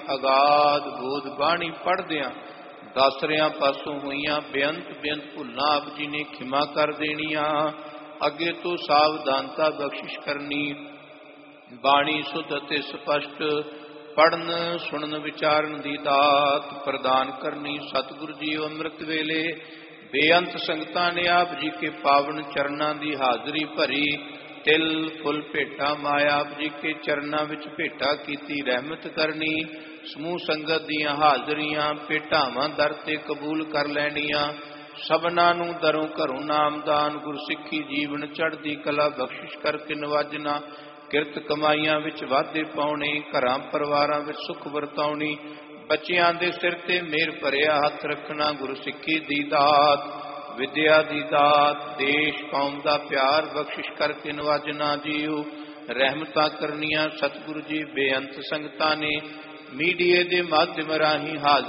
ਅਗਾਧ ਬੋਧ ਬਾਣੀ ਪੜ੍ਹਦਿਆਂ ਦਾਸਰਿਆਂ ਪਾਸੋਂ ਹੋਈਆਂ ਬੇਅੰਤ ਬੇਅੰਤ ਭੁੱਲਾਂ ਆਪ ਜੀ ਨੇ ਖਿਮਾ ਕਰ ਦੇਣੀਆਂ। ਅੱਗੇ ਤੋਂ ਸਾਵਧਾਨਤਾ ਬਖਸ਼ਿਸ਼ ਕਰਨੀ। ਬਾਣੀ ਸੁਧ ਅਤੇ ਸਪਸ਼ਟ ਪੜ੍ਹਨ ਸੁਣਨ ਵਿਚਾਰਨ ਦੀ ਦਾਤ ਪ੍ਰਦਾਨ ਕਰਨੀ। ਸਤਿਗੁਰੂ ਜੀ ਅੰਮ੍ਰਿਤ ਵੇਲੇ ਬੇਅੰਤ ਸੰਗਤਾਂ ਨੇ ਆਪ ਜੀ ਕੇ ਪਾਵਨ ਚਰਨਾਂ ਦੀ ਹਾਜ਼ਰੀ ਭਰੀ। ਤਿਲ ਫੁੱਲ ਭੇਟਾ ਮਾਇਆ ਆਪ ਜੀ ਕੇ ਚਰਨਾਂ ਵਿੱਚ ਭੇਟਾ ਕੀਤੀ। ਰਹਿਮਤ ਕਰਨੀ। ਸਮੂਹ ਸੰਗਤ ਦੀਆਂ ਹਾਜ਼ਰੀਆਂ ਭੇਟਾਵਾਂ ਦਰ ਤੇ ਕਬੂਲ ਕਰ ਲੈਣੀਆਂ। ਸਭਨਾਂ ਨੂੰ ਦਰੋਂ ਘਰੋਂ ਨਾਮਦਾਨ ਗੁਰਸਿੱਖੀ ਜੀਵਨ ਚੜ੍ਹਦੀ ਕਲਾ ਬਖਸ਼ਿਸ਼ ਕਰਕੇ ਨਵਾਜਣਾ। ਕਿਰਤ ਕਮਾਈਆਂ ਵਿੱਚ ਵਾਧੇ ਪਾਉਣੇ। ਘਰਾਂ ਪਰਿਵਾਰਾਂ ਵਿੱਚ ਸੁੱਖ ਵਰਤਾਉਣੀ। ਬੱਚਿਆਂ ਦੇ ਸਿਰ ਤੇ ਮਿਹਰ ਭਰਿਆ ਹੱਥ ਰੱਖਣਾ। ਗੁਰਸਿੱਖੀ ਦੀ ਦਾਤ ਵਿਦਿਆ ਦੀ ਦਾਤ ਦੇਸ਼ ਕੌਮ ਦਾ ਪਿਆਰ ਬਖਸ਼ਿਸ਼ ਕਰਕੇ ਨਵਾਜਣਾ। ਜੀਓ ਰਹਿਮਤਾਂ ਕਰਨੀਆਂ। ਸਤਿਗੁਰੂ ਜੀ ਬੇਅੰਤ ਸੰਗਤਾਂ ਨੇ ਮੀਡੀਏ ਦੇ ਮਾਧਿਅਮ ਰਾਹੀਂ ਹਾਜ਼ਰ